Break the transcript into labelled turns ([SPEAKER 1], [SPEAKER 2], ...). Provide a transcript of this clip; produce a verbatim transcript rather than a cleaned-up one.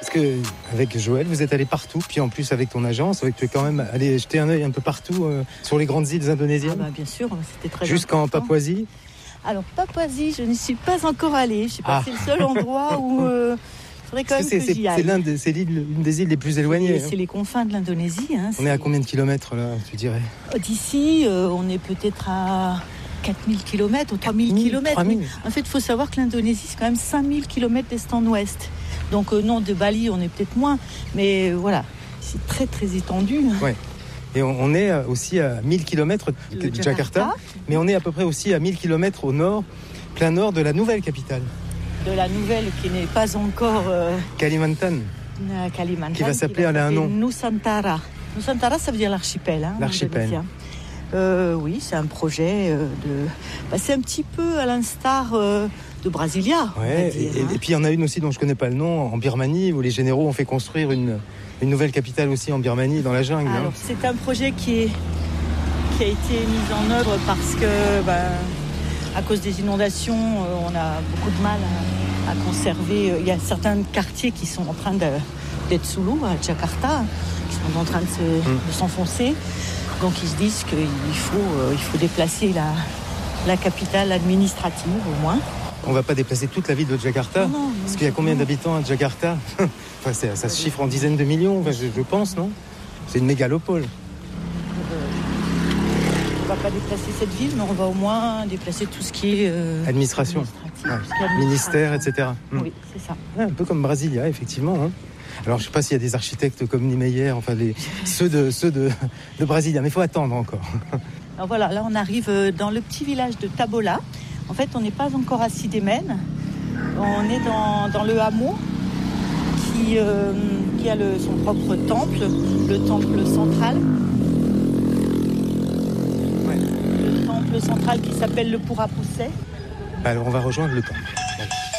[SPEAKER 1] Parce que avec Joël, vous êtes allé partout, puis en plus avec ton agence, tu es quand même allé jeter un œil un peu partout euh, sur les grandes îles indonésiennes.
[SPEAKER 2] Ah bah, bien sûr, c'était très
[SPEAKER 1] Jusqu'en
[SPEAKER 2] important.
[SPEAKER 1] Papouasie.
[SPEAKER 2] Alors Papouasie, je n'y suis pas encore allée. Je sais pas,
[SPEAKER 1] Ah.
[SPEAKER 2] c'est le seul endroit où euh, il faudrait quand même
[SPEAKER 1] c'est,
[SPEAKER 2] que
[SPEAKER 1] c'est,
[SPEAKER 2] j'y aille.
[SPEAKER 1] c'est l'un des, c'est l'une des îles les plus éloignées.
[SPEAKER 2] C'est,
[SPEAKER 1] hein.
[SPEAKER 2] c'est les confins de l'Indonésie. Hein,
[SPEAKER 1] on est à combien de kilomètres là, tu dirais?
[SPEAKER 2] D'ici, euh, on est peut-être à quatre mille kilomètres ou trois mille kilomètres.
[SPEAKER 1] trois mille.
[SPEAKER 2] En fait, il faut savoir que l'Indonésie, c'est quand même cinq mille kilomètres d'est en ouest. Donc euh, non, de Bali, on est peut-être moins. Mais euh, voilà, c'est très très étendu.
[SPEAKER 1] Ouais. Et on, on est aussi à mille kilomètres de, de Jakarta, Jakarta, mais on est à peu près aussi à mille kilomètres au nord, plein nord de la nouvelle capitale.
[SPEAKER 2] De la nouvelle qui n'est pas encore... Euh,
[SPEAKER 1] Kalimantan.
[SPEAKER 2] Euh, Kalimantan.
[SPEAKER 1] Qui va s'appeler, elle a un nom.
[SPEAKER 2] Nusantara. Nusantara, ça veut dire l'archipel. Hein,
[SPEAKER 1] l'archipel.
[SPEAKER 2] Euh, oui, c'est un projet euh, de... Bah, c'est un petit peu à l'instar euh, de Brasilia.
[SPEAKER 1] Ouais, dire, et, hein. et puis il y en a une aussi dont je ne connais pas le nom, en Birmanie, où les généraux ont fait construire une, une nouvelle capitale aussi en Birmanie, dans la jungle.
[SPEAKER 2] Alors,
[SPEAKER 1] hein.
[SPEAKER 2] c'est un projet qui, est, qui a été mis en œuvre parce que, bah, à cause des inondations, euh, on a beaucoup de mal à, à conserver. Il y a certains quartiers qui sont en train de, d'être sous l'eau à Jakarta, qui sont en train de, se, mmh. de s'enfoncer. Donc ils se disent qu'il faut, euh, il faut déplacer la, la capitale administrative au moins.
[SPEAKER 1] On ne va pas déplacer toute la ville de Jakarta, non, non, parce qu'il y a combien non. d'habitants à Jakarta? Enfin, ça, ça se chiffre en dizaines de millions, enfin, je, je pense, non? C'est une mégalopole.
[SPEAKER 2] On ne va pas déplacer cette ville, mais on va au moins déplacer tout ce qui est... Euh,
[SPEAKER 1] administration, ouais. Ministère, et cetera.
[SPEAKER 2] Oui, c'est ça.
[SPEAKER 1] Ouais, un peu comme Brasilia, effectivement. Hein. Alors, je ne sais pas s'il y a des architectes comme Niemeyer, enfin les, ceux, de, ceux de, de Brasilia, mais il faut attendre encore.
[SPEAKER 2] Alors voilà, là on arrive dans le petit village de Tabola. En fait, on n'est pas encore à Sidémen. On est dans, dans le hameau qui, euh, qui a le, son propre temple, le temple central.
[SPEAKER 1] Ouais.
[SPEAKER 2] Le temple central qui s'appelle le Pura Pusset.
[SPEAKER 1] Alors, on va rejoindre le temple.